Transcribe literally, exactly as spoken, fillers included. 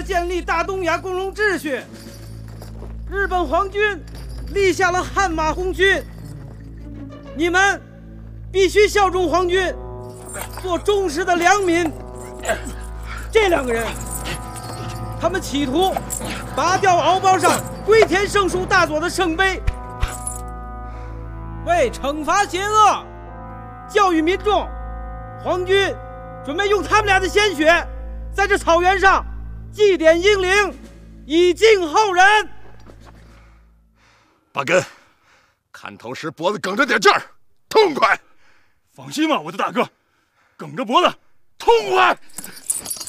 建立大东亚共荣秩序，日本皇军立下了汗马红军，你们必须效忠皇军，做忠实的良民。这两个人，他们企图拔掉敖包上龟田胜树大佐的圣杯，为惩罚邪恶，教育民众，皇军准备用他们俩的鲜血，在这草原上祭奠英灵，以敬后人。 八根，砍头时脖子梗着点劲儿，痛快。 放心吧，我的大哥，梗着脖子，痛快。